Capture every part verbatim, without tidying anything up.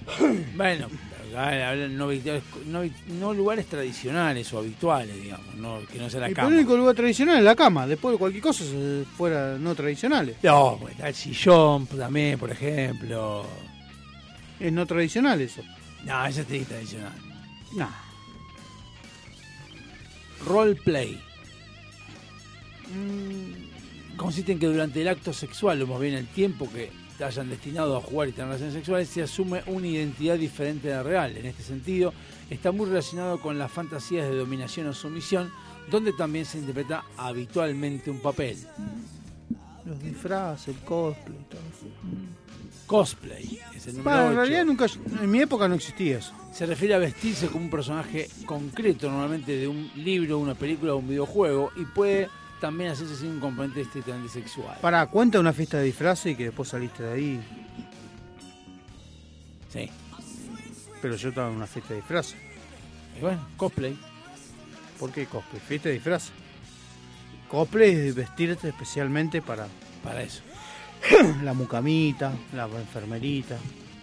Bueno, no, no, no lugares tradicionales o habituales, digamos, no, que no sea la y cama. el único lugar tradicional es la cama, después de cualquier cosa se fuera no tradicionales. No, pues, el sillón también, por ejemplo. Es no tradicional eso. No, eso es tradicional. No. Roleplay. Mm, consiste en que durante el acto sexual, o más bien el tiempo que te hayan destinado a jugar y tener relaciones sexuales, se asume una identidad diferente de la real. En este sentido, está muy relacionado con las fantasías de dominación o sumisión, donde también se interpreta habitualmente un papel. Los disfraces, el cosplay, todo eso. Cosplay es el número Bueno, en ocho. realidad nunca, en mi época no existía eso. Se refiere a vestirse como un personaje concreto, normalmente de un libro, una película o un videojuego, y puede también hacerse sin un componente estrictamente sexual. Para, cuenta una fiesta de disfraces y que después saliste de ahí. Sí. Pero yo estaba en una fiesta de disfraces. Y bueno, cosplay. ¿Por qué cosplay? Fiesta de disfraces. Cosplay es vestirte especialmente para... Para eso. La mucamita, la enfermerita.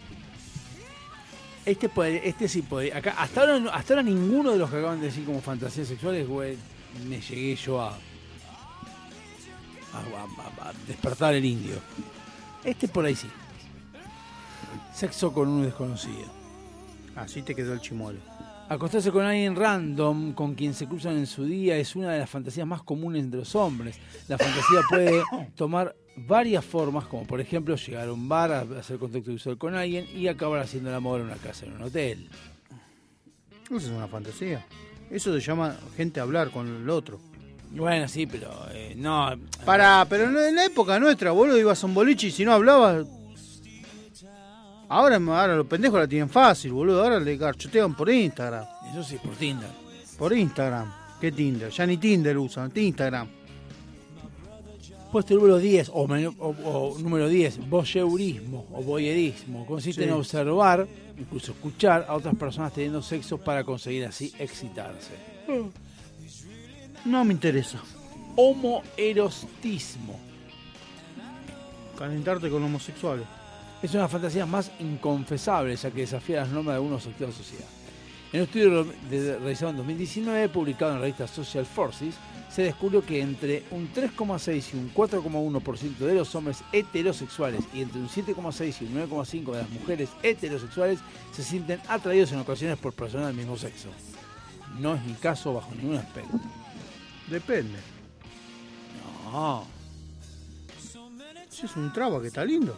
Este puede, este sí puede. Acá, hasta ahora, hasta ahora ninguno de los que acaban de decir como fantasías sexuales, güey, me llegué yo a, a, a, a despertar el indio. Este por ahí sí. Sexo con un desconocido. Así te quedó el chimuelo. Acostarse con alguien random, con quien se cruzan en su día, es una de las fantasías más comunes entre los hombres. La fantasía puede tomar varias formas, como por ejemplo llegar a un bar, a hacer contacto visual con alguien y acabar haciendo el amor en una casa, en un hotel. Eso es una fantasía. Eso se llama gente hablar con el otro. Bueno, sí, pero eh, no... Pará, pero en la época nuestra, boludo, ibas a un boliche y si no hablabas... Ahora, ahora los pendejos la tienen fácil, boludo. Ahora le garchotean por Instagram. Eso sí, por Tinder. Por Instagram. ¿Qué Tinder? Ya ni Tinder usan, Instagram. Puesto número diez, o, o, o número diez, voyeurismo o voyerismo. Consiste sí. en observar, incluso escuchar a otras personas teniendo sexo para conseguir así excitarse. No me interesa. Homoerotismo. Calentarte con homosexuales. Es una fantasía más inconfesable, ya que desafía las normas de algunos sectores de la sociedad. En un estudio de, realizado en dos mil diecinueve, publicado en la revista Social Forces, se descubrió que entre un tres coma seis y un cuatro coma uno por ciento de los hombres heterosexuales y entre un siete coma seis y un nueve coma cinco por ciento de las mujeres heterosexuales se sienten atraídos en ocasiones por personas del mismo sexo. No es mi caso bajo ningún aspecto. Depende. No. Si es un traba que está lindo.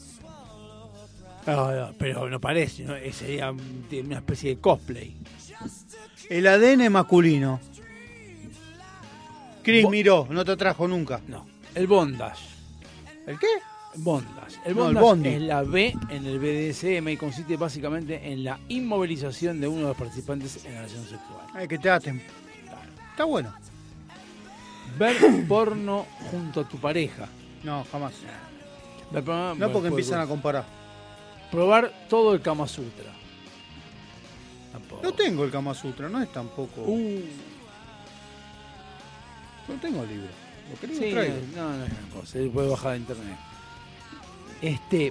No, no, pero no parece, ¿no? Sería una especie de cosplay. El A D N masculino. Chris Bo- miró, no te atrajo nunca. No, el bondage. ¿El qué? Bondage. El No, el bondage bondi. es la B en el B D S M y consiste básicamente en la inmovilización de uno de los participantes en la relación sexual. Ay, que te aten. Claro. Está bueno. Ver porno junto a tu pareja. No, jamás. Ver porno- No porque puede- empiezan a comparar. Probar todo el Kama Sutra. Tampoco. No tengo el Kama Sutra, no es tampoco. Uh, No tengo el libro. Lo querés sí, lo traigo. no, no es una cosa. Se puede bajar de internet. Este.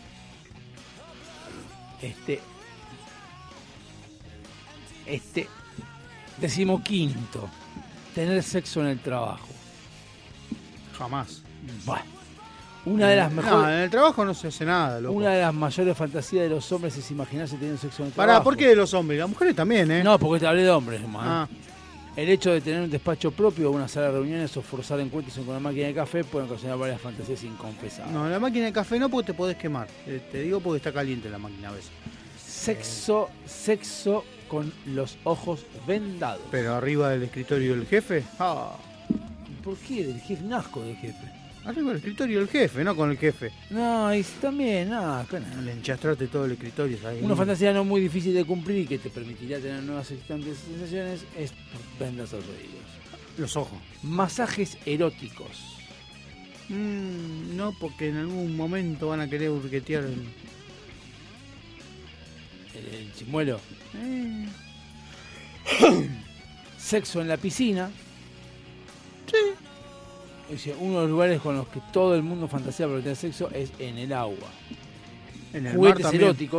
Este. Este. Decimoquinto. Tener sexo en el trabajo. Jamás. Bueno. Una de las No, mejores. en el trabajo no se hace nada, loco. Una de las mayores fantasías de los hombres es imaginarse teniendo sexo en el Pará, trabajo. ¿por qué de los hombres? Las mujeres también, ¿eh? No, porque te hablé de hombres, hermano. Ah, El hecho de tener un despacho propio, una sala de reuniones o forzar encuentros con una máquina de café pueden ocasionar varias fantasías inconfesables. no, la máquina de café no porque te podés quemar. Eh, te digo porque está caliente la máquina a veces. Sexo, sexo con los ojos vendados. Pero arriba del escritorio del jefe. Ah, ¿Por qué? Del jefe, nazco del jefe. arriba del escritorio del jefe, no con el jefe. No, y también, nada, acá nada. Le enchastraste todo el escritorio. ¿Sabes? Una fantasía no muy difícil de cumplir y que te permitiría tener nuevas excitantes sensaciones es vendas los oídos. Los ojos. Masajes eróticos. Mm, no, porque en algún momento van a querer burquetear el... El, el chimuelo. Eh, Sexo en la piscina. sí. O sea, uno de los lugares con los que todo el mundo fantasea para tener sexo es en el agua. En el mar Juguetes también. eróticos.